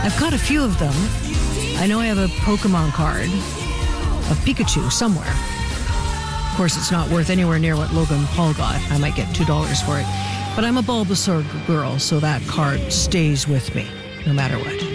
I've got a few of them. I know I have a Pokemon card of Pikachu somewhere. Of course, it's not worth anywhere near what Logan Paul got. I might get $2 for it. But I'm a Bulbasaur girl, so that card stays with me, no matter what.